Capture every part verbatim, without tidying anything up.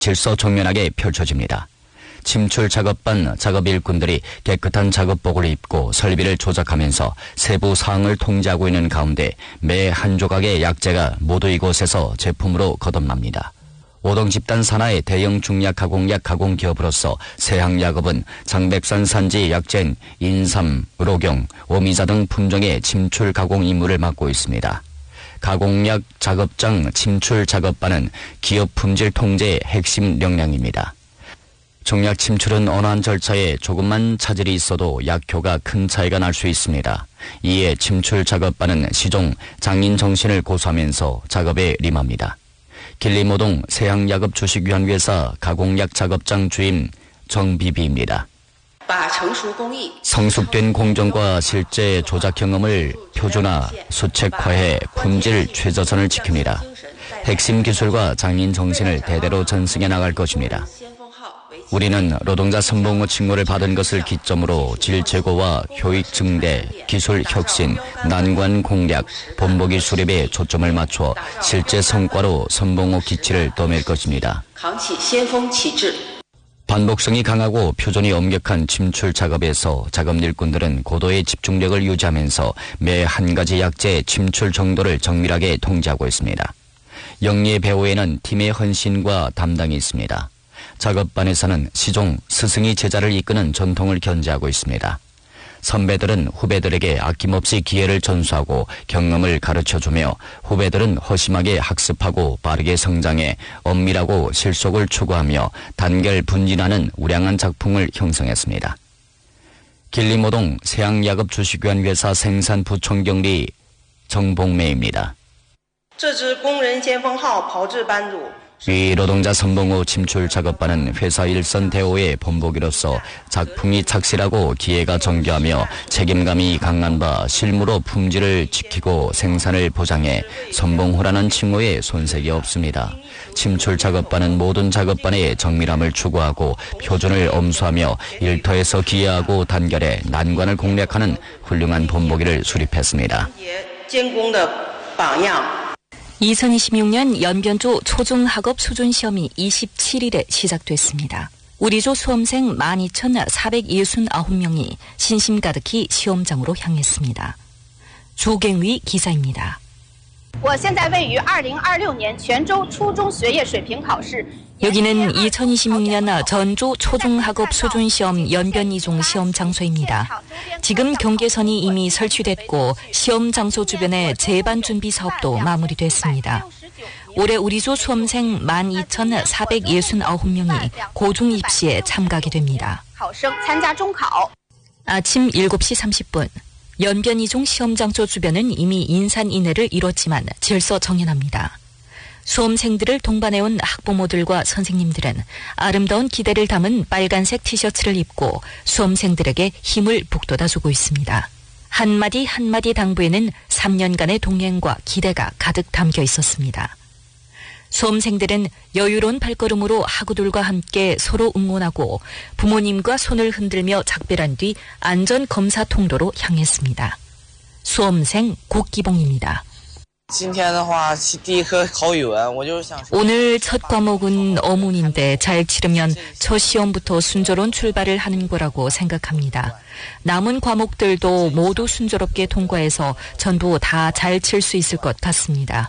질서정연하게 펼쳐집니다. 침출 작업반 작업 일꾼들이 깨끗한 작업복을 입고 설비를 조작하면서 세부 사항을 통제하고 있는 가운데 매 한 조각의 약재가 모두 이곳에서 제품으로 거듭납니다. 오동 집단 산하의 대형 중약 가공약 가공 기업으로서 세항약업은 장백산 산지 약재인 인삼, 로경, 오미자 등 품종의 침출 가공 임무를 맡고 있습니다. 가공약 작업장 침출 작업반은 기업 품질 통제의 핵심 역량입니다. 정약 침출은 언한 절차에 조금만 차질이 있어도 약효가 큰 차이가 날 수 있습니다. 이에 침출 작업반은 시종 장인 정신을 고수하면서 작업에 임합니다. 길림오동 세항약업 주식위안회사 가공약 작업장 주임 정비비입니다. 성숙된 공정과 실제 조작 경험을 표준화, 수책화해 품질 최저선을 지킵니다. 핵심 기술과 장인 정신을 대대로 전승해 나갈 것입니다. 우리는 노동자 선봉호 칭호를 받은 것을 기점으로 질 제고와 효익 증대, 기술 혁신, 난관 공략, 본보기 수립에 초점을 맞춰 실제 성과로 선봉호 기치를 떠맬 것입니다. 반복성이 강하고 표준이 엄격한 침출 작업에서 작업 일꾼들은 고도의 집중력을 유지하면서 매 한 가지 약재의 침출 정도를 정밀하게 통제하고 있습니다. 영리의 배후에는 팀의 헌신과 담당이 있습니다. 작업반에서는 시종 스승이 제자를 이끄는 전통을 견지하고 있습니다. 선배들은 후배들에게 아낌없이 기회를 전수하고 경험을 가르쳐주며 후배들은 허심하게 학습하고 빠르게 성장해 엄밀하고 실속을 추구하며 단결 분진하는 우량한 작품을 형성했습니다. 길림오동 세항약업 주식위안회사 생산부총경리 정봉매입니다. 위 노동자 선봉호 침출 작업반은 회사 일선 대오의 본보기로서 작품이 착실하고 기회가 정교하며 책임감이 강한 바 실무로 품질을 지키고 생산을 보장해 선봉호라는 칭호에 손색이 없습니다. 침출 작업반은 모든 작업반의 정밀함을 추구하고 표준을 엄수하며 일터에서 기여하고 단결해 난관을 공략하는 훌륭한 본보기를 수립했습니다. 이천이십육 년 연변조 초중학업 수준시험이 이십칠 일에 시작됐습니다. 우리조 수험생 만 이천사백육십구 명이 신심 가득히 시험장으로 향했습니다. 조경위 기자입니다. 여기는 이천이십육 년 전조 초중학업 수준시험 연변 이종 시험 장소입니다. 지금 경계선이 이미 설치됐고 시험 장소 주변의 재반 준비 사업도 마무리됐습니다. 올해 우리조 수험생 만 이천사백육십구 명이 고중 입시에 참가하게 됩니다. 아침 일곱 시 삼십 분. 연변 이종 시험 장소 주변은 이미 인산인해를 이뤘지만 질서정연합니다. 수험생들을 동반해온 학부모들과 선생님들은 아름다운 기대를 담은 빨간색 티셔츠를 입고 수험생들에게 힘을 북돋아주고 있습니다. 한마디 한마디 당부에는 삼 년간의 동행과 기대가 가득 담겨 있었습니다. 수험생들은 여유로운 발걸음으로 학우들과 함께 서로 응원하고 부모님과 손을 흔들며 작별한 뒤 안전검사 통로로 향했습니다. 수험생 곡기봉입니다. 오늘 첫 과목은 어문인데 잘 치르면 첫 시험부터 순조로운 출발을 하는 거라고 생각합니다. 남은 과목들도 모두 순조롭게 통과해서 전부 다 잘 칠 수 있을 것 같습니다.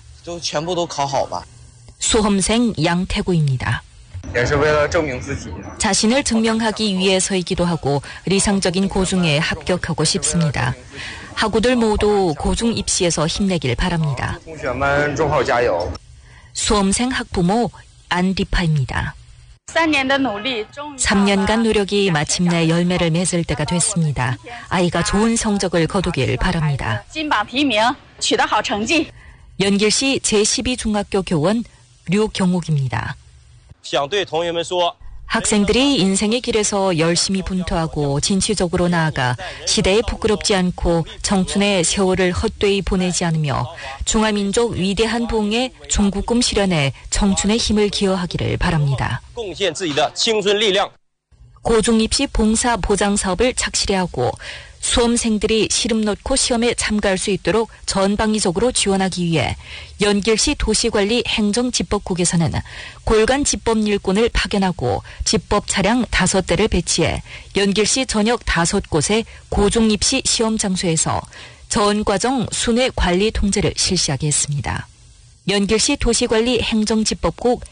수험생 양태구입니다. 자신을 증명하기 위해서이기도 하고理想적인 고중에 합격하고 싶습니다. 학우들 모두 고중 입시에서 힘내길 바랍니다. 수험생 학부모 안리파입니다. 삼 년간 노력이 마침내 열매를 맺을 때가 됐습니다. 아이가 좋은 성적을 거두길 바랍니다. 연길시 제십이 중학교 교원 류경욱입니다. 학생들이 인생의 길에서 열심히 분투하고 진취적으로 나아가 시대에 부끄럽지 않고 청춘의 세월을 헛되이 보내지 않으며 중화민족 위대한 부흥의 중국꿈 실현에 청춘의 힘을 기여하기를 바랍니다. 고중입시 봉사 보장 사업을 착실히 하고 수험생들이 시름 놓고 시험에 참가할 수 있도록 전방위적으로 지원하기 위해 연길시 도시관리 행정집법국에서는 골간 집법 일꾼을 파견하고 집법 차량 다섯 대를 배치해 연길시 전역 다섯 곳의 고중입시 시험 장소에서 전 과정 순회 관리 통제를 실시하게 했습니다. 연길시 도시관리 행정집법국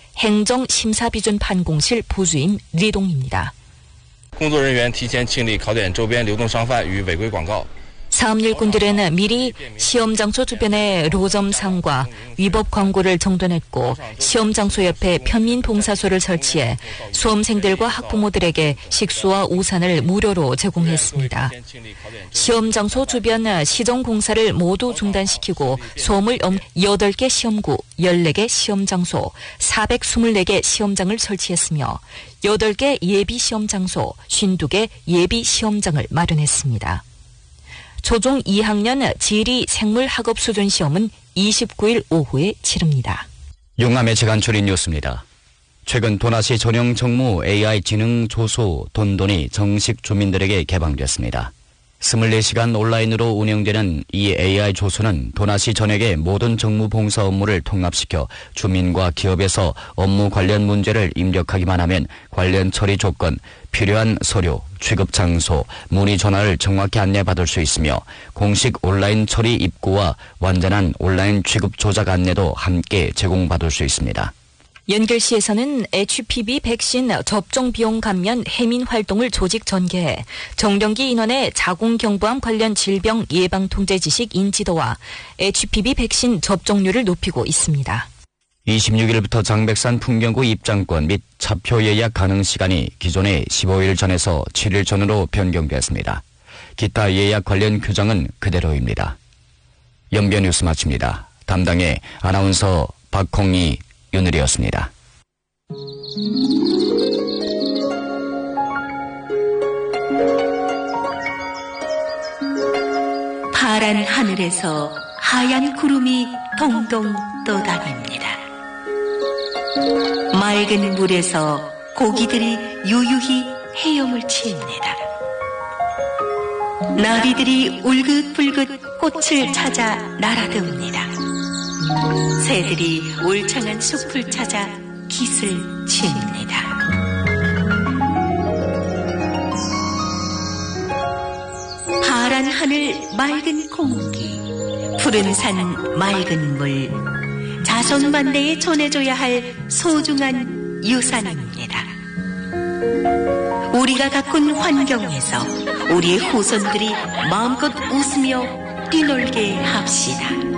행정심사비준판공실 부주임 리동입니다. 工作人员提前清理考点周边流动商贩与违规广告。 사업일꾼들은 미리 시험 장소 주변에 로점상과 위법 광고를 정돈했고 시험 장소 옆에 편민 봉사소를 설치해 수험생들과 학부모들에게 식수와 우산을 무료로 제공했습니다. 시험 장소 주변 시정 공사를 모두 중단시키고 소음을 엄 여덟 개 시험구, 열네 개 시험 장소, 사백이십사 개 시험장을 설치했으며 여덟 개 예비 시험 장소, 오십이 개 예비 시험장을 마련했습니다. 초중 이 학년 지리 생물학업 수준 시험은 이십구 일 오후에 치릅니다. 용암의 재간추린 뉴스입니다. 최근 도나시 전용 정무 에이아이 지능 조소 돈돈이 정식 주민들에게 개방됐습니다. 이십사 시간 온라인으로 운영되는 이 에이아이 조소는 도나시 전역의 모든 정무 봉사 업무를 통합시켜 주민과 기업에서 업무 관련 문제를 입력하기만 하면 관련 처리 조건, 필요한 서류, 취급 장소, 문의 전화를 정확히 안내받을 수 있으며 공식 온라인 처리 입구와 완전한 온라인 취급 조작 안내도 함께 제공받을 수 있습니다. 연결시에서는 에이치피브이 백신 접종 비용 감면 해민 활동을 조직 전개해 정년기 인원의 자궁경부암 관련 질병 예방 통제 지식 인지도와 에이치피브이 백신 접종률을 높이고 있습니다. 이십육 일부터 장백산 풍경구 입장권 및 차표 예약 가능 시간이 기존의 십오 일 전에서 칠 일 전으로 변경됐습니다. 기타 예약 관련 규정은 그대로입니다. 연변 뉴스 마칩니다. 담당의 아나운서 박홍희, 윤을이었습니다. 파란 하늘에서 하얀 구름이 동동 떠다닙니다. 맑은 물에서 고기들이 유유히 헤엄을 칩니다. 나비들이 울긋불긋 꽃을 찾아 날아듭니다. 새들이 울창한 숲을 찾아 깃을 칩니다. 파란 하늘, 맑은 공기, 푸른 산, 맑은 물, 자손만대에 전해줘야 할 소중한 유산입니다. 우리가 가꾼 환경에서 우리의 후손들이 마음껏 웃으며 뛰놀게 합시다.